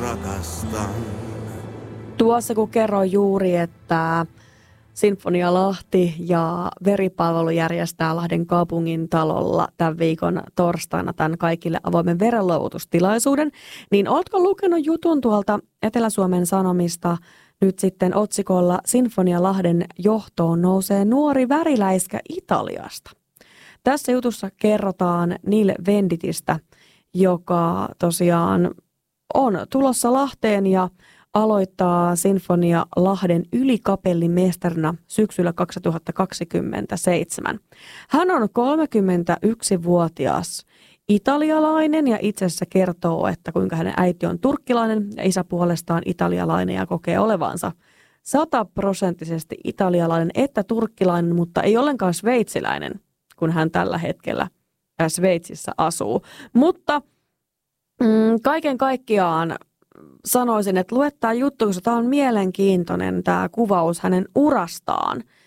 rakastan. Tuossa kun kerroin juuri, että Sinfonia Lahti ja Veripalvelu järjestää Lahden kaupungin talolla tämän viikon torstaina tämän kaikille avoimen verenluovutustilaisuuden, niin ootko lukenut jutun tuolta Etelä-Suomen Sanomista nyt sitten otsikolla Sinfonia Lahden johtoon nousee nuori väriläiskä Italiasta? Tässä jutussa kerrotaan Neil Venditistä, joka tosiaan on tulossa Lahteen ja aloittaa Sinfonia Lahden ylikapellimestarina syksyllä 2027. Hän on 31-vuotias italialainen ja itse asiassa kertoo, että kuinka hänen äiti on turkkilainen ja isä puolestaan italialainen ja kokee olevansa 100% italialainen että turkkilainen, mutta ei ollenkaan sveitsiläinen, kun hän tällä hetkellä Sveitsissä asuu. Mutta kaiken kaikkiaan sanoisin, että lue tämä juttu, koska tämä on mielenkiintoinen tämä kuvaus hänen urastaan.